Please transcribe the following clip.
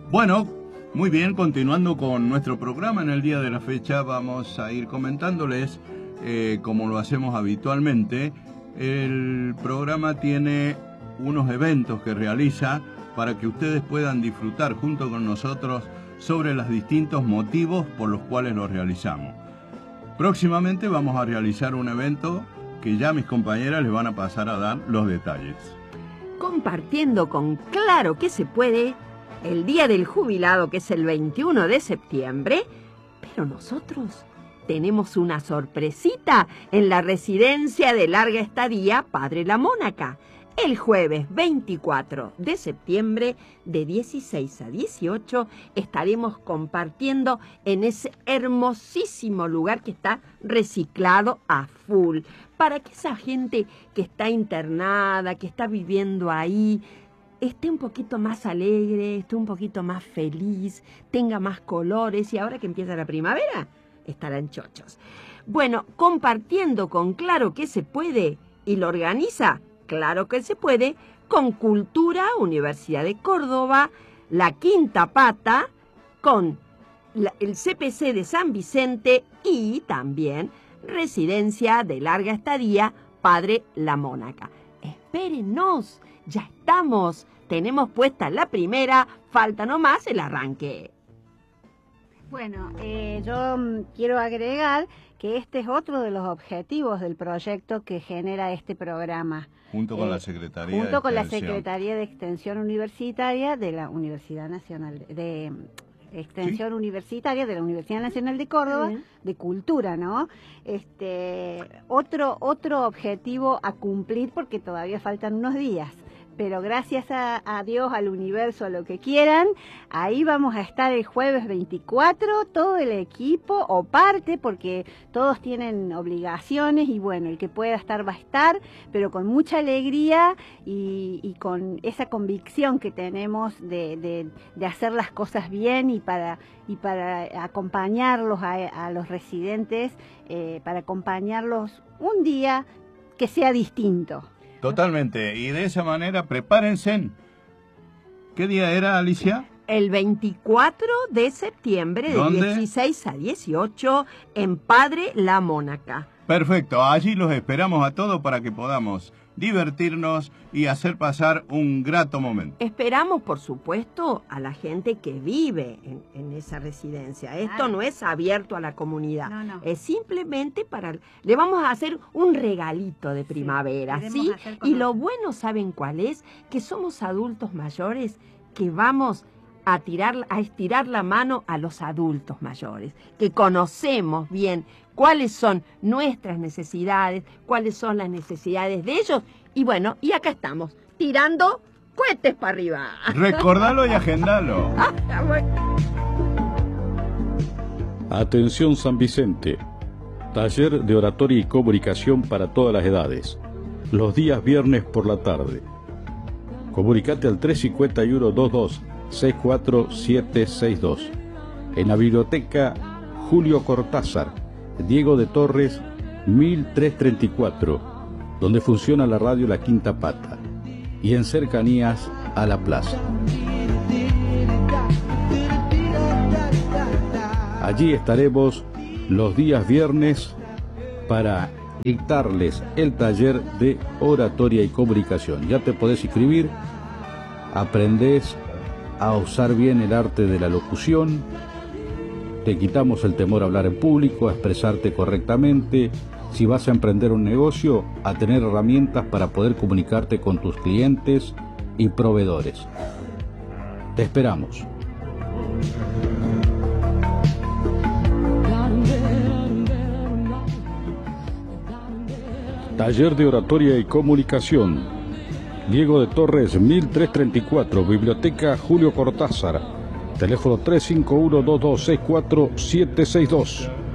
Bueno, muy bien, continuando con nuestro programa en el día de la fecha, vamos a ir comentándoles, como lo hacemos habitualmente, el programa tiene unos eventos que realiza para que ustedes puedan disfrutar junto con nosotros sobre los distintos motivos por los cuales lo realizamos. Próximamente vamos a realizar un evento que ya mis compañeras les van a pasar a dar los detalles. Compartiendo con Claro que se puede el Día del Jubilado, que es el 21 de septiembre, pero nosotros tenemos una sorpresita en la residencia de larga estadía Padre La Mónaca. El jueves 24 de septiembre, de 16 a 18, estaremos compartiendo en ese hermosísimo lugar que está reciclado a full, para que esa gente que está internada, que está viviendo ahí, esté un poquito más alegre, esté un poquito más feliz, tenga más colores, y ahora que empieza la primavera, estarán chochos. Bueno, compartiendo con Claro que se puede, y lo organiza Claro que se puede, con Cultura, Universidad de Córdoba, La Quinta Pata, con el CPC de San Vicente y también Residencia de Larga Estadía Padre La Mónaca. Espérenos, ya estamos, tenemos puesta la primera, falta nomás el arranque. Bueno, yo quiero agregar que este es otro de los objetivos del proyecto que genera este programa. Junto con la Secretaría junto con la Secretaría de Extensión Universitaria de la Universidad Nacional de Extensión Universitaria de la Universidad Nacional de Córdoba, de Cultura, ¿no? Otro objetivo a cumplir, porque todavía faltan unos días. Pero gracias a Dios, al universo, a lo que quieran, ahí vamos a estar el jueves 24, todo el equipo, o parte, porque todos tienen obligaciones, y bueno, el que pueda estar va a estar, pero con mucha alegría y con esa convicción que tenemos de hacer las cosas bien, y para acompañarlos a los residentes, para acompañarlos un día que sea distinto. Totalmente, y de esa manera prepárense. ¿Qué día era, Alicia? El 24 de septiembre, de 16 a 18, en Padre La Mónaca. Perfecto, allí los esperamos a todos para que podamos divertirnos y hacer pasar un grato momento. Esperamos, por supuesto, a la gente que vive en esa residencia. Esto no es abierto a la comunidad, es simplemente le vamos a hacer un regalito de primavera, ¿sí? Y lo bueno, ¿saben cuál es? Que somos adultos mayores que vamos a estirar la mano a los adultos mayores, que conocemos bien cuáles son nuestras necesidades, cuáles son las necesidades de ellos, y bueno, y acá estamos, tirando cohetes para arriba. Recordalo y agendalo. Atención San Vicente, taller de oratoria y comunicación para todas las edades, los días viernes por la tarde. Comunicate al 351-22-64762, en la biblioteca Julio Cortázar, Diego de Torres, 1334, donde funciona la radio La Quinta Pata, y en cercanías a la plaza. Allí estaremos los días viernes para dictarles el taller de oratoria y comunicación. Ya te podés inscribir, aprendés a usar bien el arte de la locución, te quitamos el temor a hablar en público, a expresarte correctamente. Si vas a emprender un negocio, a tener herramientas para poder comunicarte con tus clientes y proveedores. Te esperamos. Taller de oratoria y comunicación. Diego de Torres, 1334, Biblioteca Julio Cortázar. Teléfono 351-2264-762.